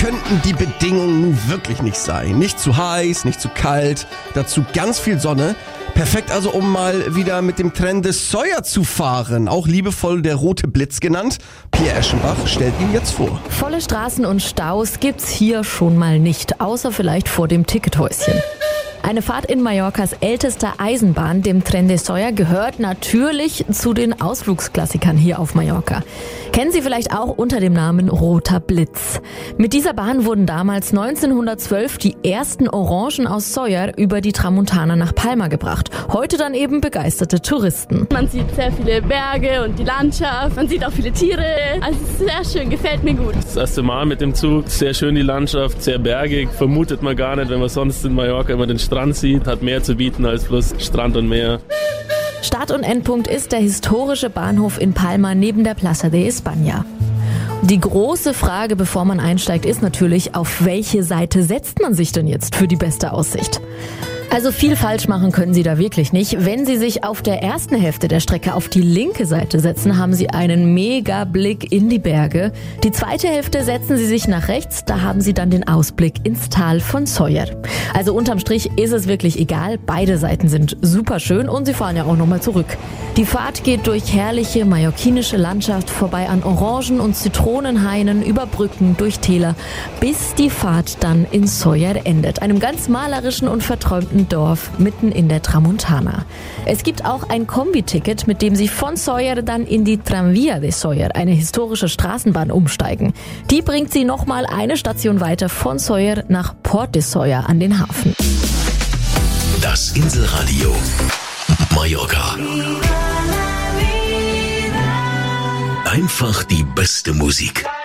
könnten die Bedingungen nun wirklich nicht sein. Nicht zu heiß, nicht zu kalt, dazu ganz viel Sonne. Perfekt also, um mal wieder mit dem Trende Sawyer zu fahren. Auch liebevoll der rote Blitz genannt. Pierre Eschenbach stellt ihn jetzt vor. Volle Straßen und Staus gibt's hier schon mal nicht, außer vielleicht vor dem Tickethäuschen. Eine Fahrt in Mallorcas ältester Eisenbahn, dem Tren de Sawyer, gehört natürlich zu den Ausflugsklassikern hier auf Mallorca. Kennen Sie vielleicht auch unter dem Namen Roter Blitz. Mit dieser Bahn wurden damals 1912 die ersten Orangen aus Sawyer über die Tramontana nach Palma gebracht. Heute dann eben begeisterte Touristen. Man sieht sehr viele Berge und die Landschaft, man sieht auch viele Tiere. Also es ist sehr schön, gefällt mir gut. Das erste Mal mit dem Zug, sehr schön die Landschaft, sehr bergig. Vermutet man gar nicht, wenn man sonst in Mallorca immer den Strand sieht, hat mehr zu bieten als bloß Strand und Meer. Start- und Endpunkt ist der historische Bahnhof in Palma neben der Plaza de España. Die große Frage, bevor man einsteigt, ist natürlich, auf welche Seite setzt man sich denn jetzt für die beste Aussicht? Also viel falsch machen können Sie da wirklich nicht. Wenn Sie sich auf der ersten Hälfte der Strecke auf die linke Seite setzen, haben Sie einen Mega-Blick in die Berge. Die zweite Hälfte setzen Sie sich nach rechts, da haben Sie dann den Ausblick ins Tal von Sawyer. Also unterm Strich ist es wirklich egal, beide Seiten sind super schön und Sie fahren ja auch nochmal zurück. Die Fahrt geht durch herrliche mallorquinische Landschaft, vorbei an Orangen- und Zitronenhainen, über Brücken, durch Täler, bis die Fahrt dann in Sawyer endet, einem ganz malerischen und verträumten Dorf mitten in der Tramontana. Es gibt auch ein Kombi-Ticket, mit dem Sie von Sawyer dann in die Tranvía de Sawyer, eine historische Straßenbahn, umsteigen. Die bringt Sie nochmal eine Station weiter von Sawyer nach Port de Sawyer an den Hafen. Das Inselradio Mallorca. Einfach die beste Musik.